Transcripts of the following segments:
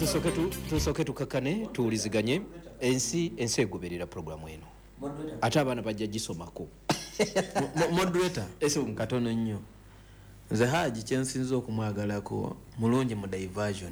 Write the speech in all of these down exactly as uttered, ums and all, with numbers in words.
tusoke tu tusoke tukakane tuuliziganye ensi ensi egoberera programu eno ate abaana bajja gisomako moderator ese katono nnyo nze Haji kyensinza okumwagalako mulungi mu diversion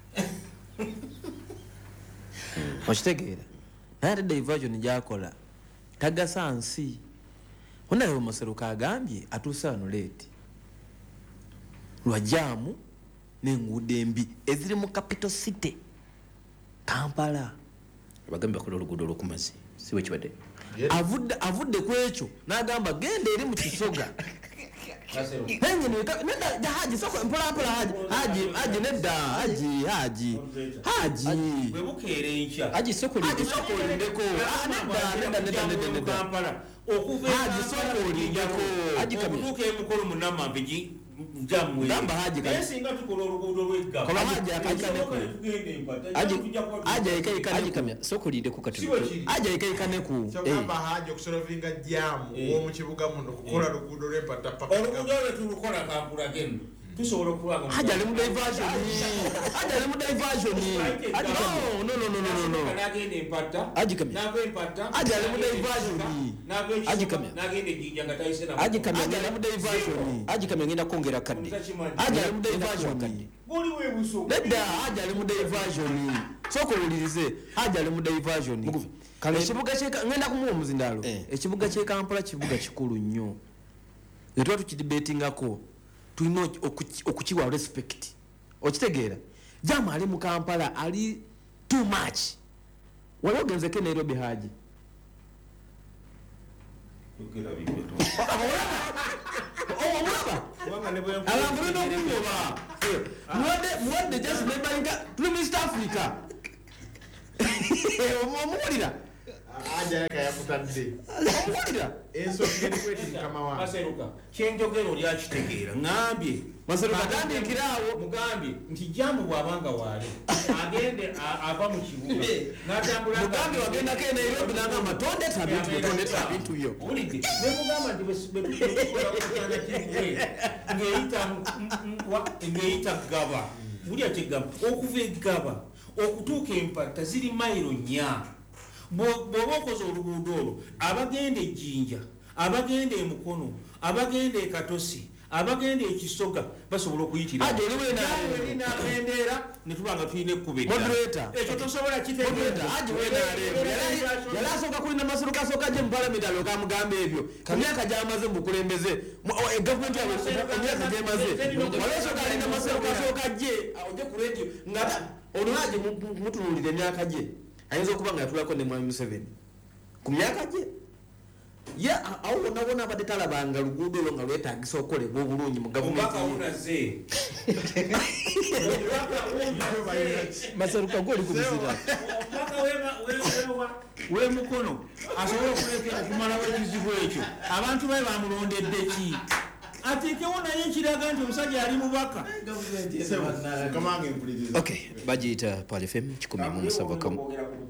okitegeera naye ate diversion gyakola tagasa nsi onayo Maseruka agambye atuuse wano leeti lwa jaamu n'enguudo embi eziri mu capital city Kampala bagambye bakola oluguudo lw'okumazzi siwe kibadde avudde avudde ku ekyo n'agamba genda eri mu kisoga Nenye nita nenda da Haji soko mpola mpola Haji Haji Haji nenda Haji Haji Haji webukere encha Haji soko Haji soko lindeko nenda nenda nenda nenda nenda Kampala okuve Haji soko lindeko Haji kabuke mukolo munama mbiji jamwe gamba Haji ka singa tukola oluguudo lw'egga kola Haji akakaneko Haji Haji ekayi Haji kamya soko lindeko katulu Haji ekayi kaneku gamba Haji okusolovinga jamu wo mu kibuga muno kukola oluguudo lw'empata paka oluguudo lwetukola Kampala genu tusobola okulaga Haji ali mu diversion Haji ali mu diversion Haji no no no no no nagende empata Haji kamya nagwe empata Haji ali mu diversion Haji kamya nagende jinja ngatayise na Haji kamya Haji ali mu diversion Haji kamya ngenda kongera kadde Haji ali mu diversion buli webuso nedda Haji ali mu diversion soko ulirize Haji ali mu diversion kale ekibuga kye ngenda kumuwa omuzindalo ekibuga kye Kampala kibuga kikulu nnyo etwa tukidebatingako tulina okukiwa respect okitegeera jamu ali mu Kampala ali too much wali ogenzeko Nairobi Haji alambulina okugoba muwadde just nebalinga tuli mu East Africa omuwulira Haji yaka yakutadde omuwulira enso ngeni kweti mukama wange Maseruka kyenjogero oli akitegeera ngambye Maseruka tandikiraawo mugambye nti jamu bwabanga waali agende ava mu kibuga n'atambula mugambye wagendako e Nairobi n'agamba tondeta bintu tondeta bintu byo owulidde ne mugamba nti betukola okukyana kibuge ng'eyita ng'eyita Gaba bulya kyegamba okuva e Gaba okutuuka empata ziri mayiro nnya bw'oba okoze oluguudo olwo abagenda e Jinja abagenda e Mukono abagenda e Katosi abagenda e Kisoga basobola okuyitira Haji oli n'agendeera ne tuba nga tulina ekkuba moderator ekyo tosobola kitegeera Haji yali asooka kulina Maseruka asooka gye mu palamenti alyoka amugamba ebyo ku myaka gy'amaze mu bukulembeze gavumenti emyaka gy'emaze wali osooka alina Maseruka asooka gye ojje ku radio nga ono Haji mutunuulira emyaka gye ayinza okuba nga yatulako ne Mwami Museveni ku myaka gye ye awo wonna wonna abadde talabanga luguudo olwo nga lwetaagisa okukolebwa obulungi mu gavumenti Maseruka gwoli ku bizira w'Emukono asobola okumalawo ekizibu ekyo abantu babe bamulondedde ki ateekewo naye ekiraga nti omusajja ali mubaka kamange mpuliriza okay bagiyita Pal F M kikumi mu musanvu kamu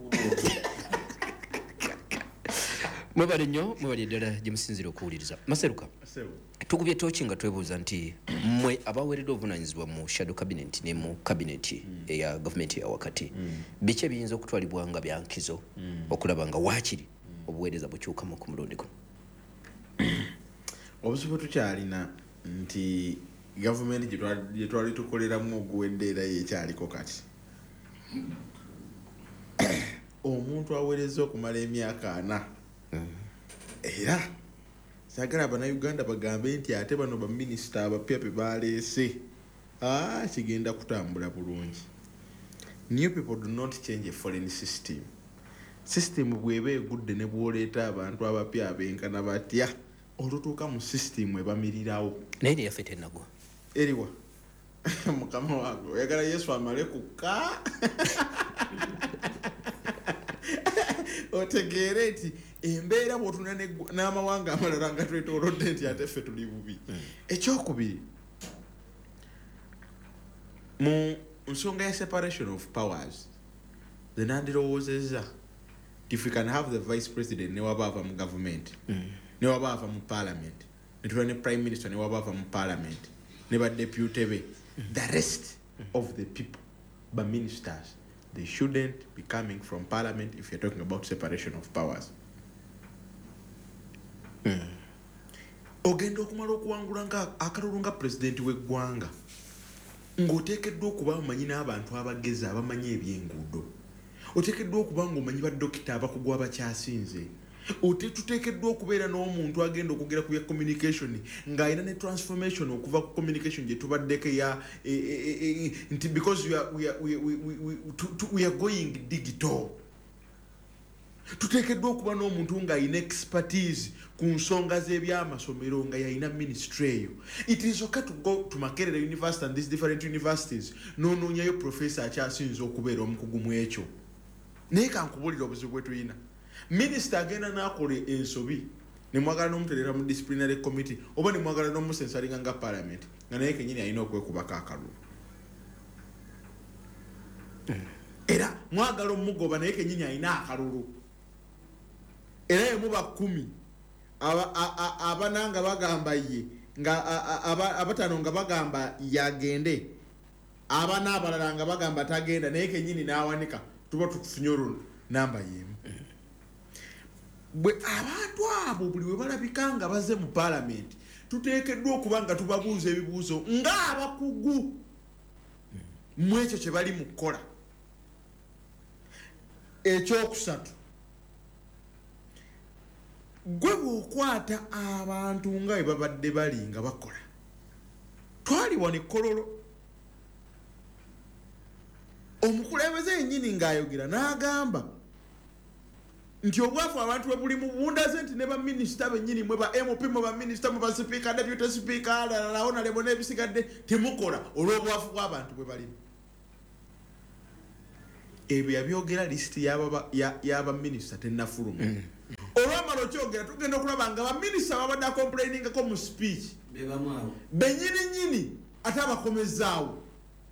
mwebale nnyo mwebale ddala gye musinzira okuwuliriza Maseruka tukubye toki nga twebuuza nti mmwe abaweeredde obuvunaanyizibwa mu shadow cabinet ne mu cabinet eya gavumenti ya wakati biki ebiyinza okutwalibwa nga byankizo okulaba nga waakiri obuweereza bukyukamu ku mulundi guno obuzibu tukyalina nti gavumenti gye twali tukoleramu oguwedde era yekyaliko kati omuntu aweereza okumala emyaka ana era sagala abannayuganda bagambe nti ate bano baminisita abapya pe baleese kigenda kutambula bulungi. New people do not change a foreign system. System bweba egudde ne bwoleeta abantu abapya abenkana batya olutuuka mu system ebamirirawo naye yaffe tenagwa eriwa mukama wange oyagala Yesu amale kukka otegeere nti embeera bw'otuna n'amawanga amalala nga twetoolodde nti ate ffe tuli bubi. Ekyokubiri mu nsonga ya separation of powers the nandirowoozezza if we can have the vice president ne waba ava mu government ne waba ava mu parliament ne tuba ne prime minister ne waba ava mu parliament ne badeputy be the rest of the people but ministers, they shouldn't be coming from parliament if you're talking about separation of powers. Mm. Ogenda okumala okuwangula nga akalulu nga pulezidenti w'eggwanga ng'oteekeddwa okuba omanyi n'abantu abagezi abamanyi ebyenguudo, oteekeddwa okuba ng'omanyi badokita abakugu abakyasinze, tuteekeddwa okubeera n'omuntu agenda okugera ku bya communication ng'alina ne transformation okuva ku communication gye tubaddeko ya nti because we are, we are, we, we, we, we are going digital. Tuteekeddwa okuba n'omuntu ng'alina expertise ku nsonga z'ebyamasomero nga yalina ministry eyo. It is okay to go to Makerere University and these different universities n'onoonyayo professor akyasinza okubeera omukugu mu ekyo. Naye kankubulira obuzibu bwe tulina. Minister agenda n'akola ensobi ne mwagala n'omuterera mu disciplinary committee oba ne mwagala n'omusensalinga nga parliament nga naye kenyini alina okwekubako akalulu. Era mwagala omugoba naye kenyini alina akalulu. Era yemu bakumi abananga bagamba ye nga abatano nga bagamba yagende abana abalala nga bagamba tagenda naye kenyini n'awanika tuba tukufunye olwo namba yemu. Bwe abantu abo buli we balabika nga baze mu parliament tuteekeddwa okuba nga tubabuuza ebibuuzo ng'abakugu mu ekyo kye bali mu kukola. Ekyokusatu, gwe bw'okwata abantu nga bwe babadde bali nga bakola. Twali wano Kololo, omukulembeze yennyini ng'ayogera n'agamba nti obwafu abantu bwe buli mu bundaze nti ne baminisita bennyini mwe ba M P mwe baminisita mwe basipiika deputy sipiika alalalawo nalebo n'ebisigadde temukola olw'obwafu bw'abantu bwe balimu. Ebyo yabyogera lisiti y'abaminisita tennafuluma. Olwamala okyogera tugenda okulaba nga baminisita babadde akomplainingako mu speech bennyini nnyini ate abakomezaawo